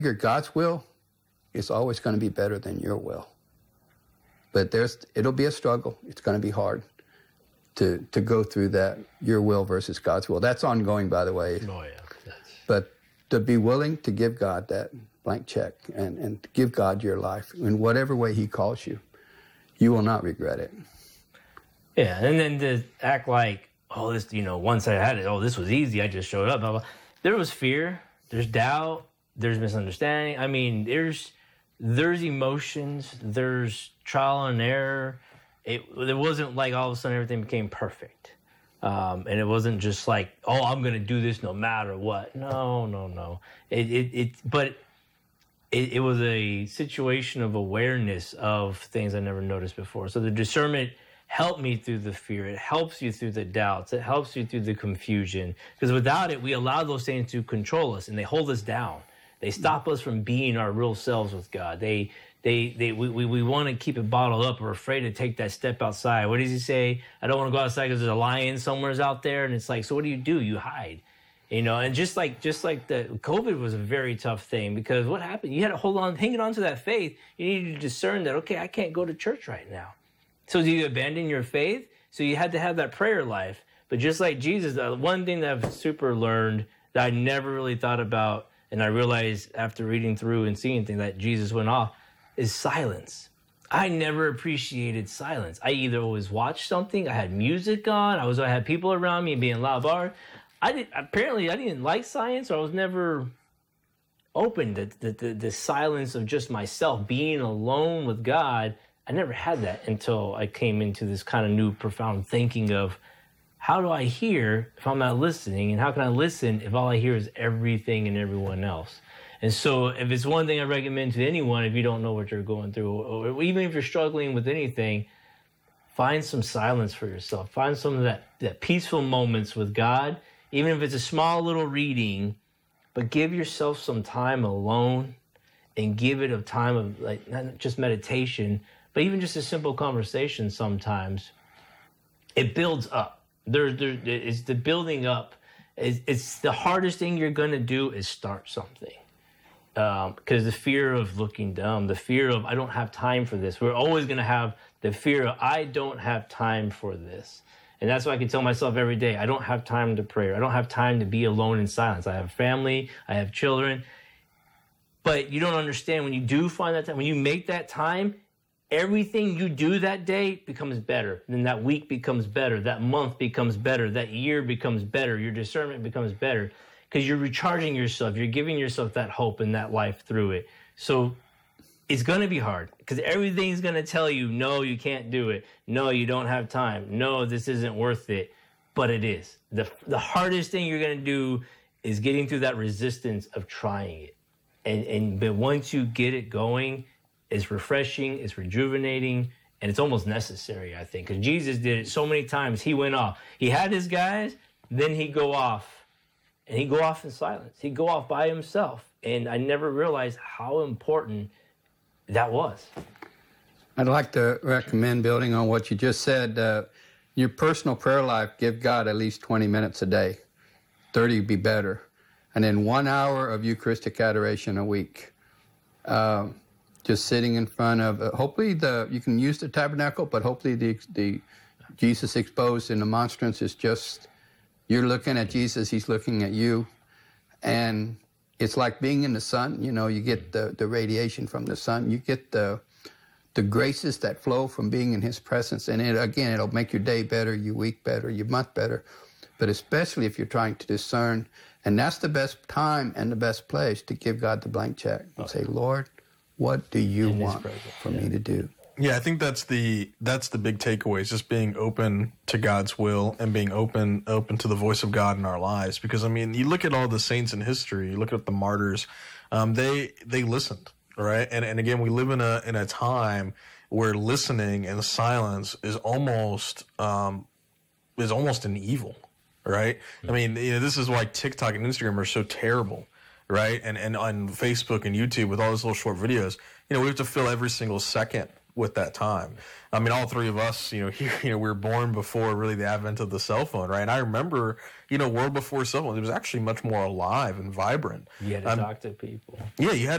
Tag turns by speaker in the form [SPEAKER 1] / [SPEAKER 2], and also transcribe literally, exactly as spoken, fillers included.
[SPEAKER 1] God's will is always going to be better than your will. But there's, it'll be a struggle. It's going to be hard to to go through that, your will versus God's will. That's ongoing, by the way.
[SPEAKER 2] Oh, yeah. That's...
[SPEAKER 1] But to be willing to give God that blank check and, and to give God your life in whatever way he calls you, you will not regret it.
[SPEAKER 2] Yeah, and then to act like, oh, this, you know, once I had it, oh, this was easy, I just showed up. Blah, blah. There was fear, there's doubt, there's misunderstanding. I mean, there's there's emotions, there's trial and error. It, it wasn't like all of a sudden everything became perfect. Um, and it wasn't just like, oh, I'm going to do this no matter what. No, no, no. It, it, it but it, it was a situation of awareness of things I never noticed before. So the discernment helped me through the fear. It helps you through the doubts. It helps you through the confusion. Because without it, we allow those things to control us, and they hold us down. They stop us from being our real selves with God. They, they, they, we, we, we want to keep it bottled up. We're afraid to take that step outside. What does he say? I don't want to go outside because there's a lion somewhere out there. And it's like, so what do you do? You hide. You know, and just like just like the COVID was a very tough thing, because what happened? You had to hold on, hanging on to that faith. You needed to discern that, okay, I can't go to church right now. So do you abandon your faith? So you had to have that prayer life. But just like Jesus, the one thing that I've super learned that I never really thought about, and I realized after reading through and seeing things that Jesus went off, is silence. I never appreciated silence. I either always watched something, I had music on, I was I had people around me being loud bar. I did apparently I didn't like science, or I was never open to the, the, the silence of just myself, being alone with God. I never had that until I came into this kind of new profound thinking of, how do I hear if I'm not listening? And how can I listen if all I hear is everything and everyone else? And so if it's one thing I recommend to anyone, if you don't know what you're going through, or even if you're struggling with anything, find some silence for yourself. Find some of that, that peaceful moments with God, even if it's a small little reading, but give yourself some time alone, and give it a time of, like, not just meditation, but even just a simple conversation sometimes. It builds up. There, there, it's the building up. It's, it's the hardest thing you're going to do is start something. Um, because the fear of looking dumb, the fear of, I don't have time for this. We're always going to have the fear of, I don't have time for this. And that's why I can tell myself every day, I don't have time to pray. I don't have time to be alone in silence. I have family. I have children. But you don't understand, when you do find that time, when you make that time, everything you do that day becomes better. Then that week becomes better. That month becomes better. That year becomes better. Your discernment becomes better, because you're recharging yourself. You're giving yourself that hope and that life through it. So it's going to be hard, because everything's going to tell you, no, you can't do it. No, you don't have time. No, this isn't worth it. But it is. The, the hardest thing you're going to do is getting through that resistance of trying it. And, and but once you get it going, it's refreshing, it's rejuvenating, and it's almost necessary, I think. Because Jesus did it so many times. He went off. He had his guys, then he'd go off. And he'd go off in silence. He'd go off by himself. And I never realized how important that was.
[SPEAKER 1] I'd like to recommend, building on what you just said, uh, your personal prayer life, give God at least twenty minutes a day. thirty would be better. And then one hour of Eucharistic adoration a week. Um, just sitting in front of, uh, hopefully the you can use the tabernacle, but hopefully the, the Jesus exposed in the monstrance is just, you're looking at Jesus, he's looking at you. And it's like being in the sun. You know, you get the, the radiation from the sun. You get the the graces that flow from being in his presence. And it, again, it'll make your day better, your week better, your month better. But especially if you're trying to discern. And that's the best time and the best place to give God the blank check and say, Lord, what do you in want for yeah. me to do?
[SPEAKER 3] Yeah, I think that's the that's the big takeaway, is just being open to God's will and being open open to the voice of God in our lives. Because, I mean, you look at all the saints in history, you look at the martyrs, um, they they listened, right? And and again, we live in a in a time where listening and silence is almost um, is almost an evil, right? Mm-hmm. I mean, you know, this is why TikTok and Instagram are so terrible, right? And and on Facebook and YouTube with all those little short videos, you know, we have to fill every single second with that time. I mean, all three of us, you know, here, you know, we were born before really the advent of the cell phone, right? And I remember, you know, world before cell phone, it was actually much more alive and vibrant.
[SPEAKER 2] You had to
[SPEAKER 3] um,
[SPEAKER 2] talk to people.
[SPEAKER 3] Yeah, you had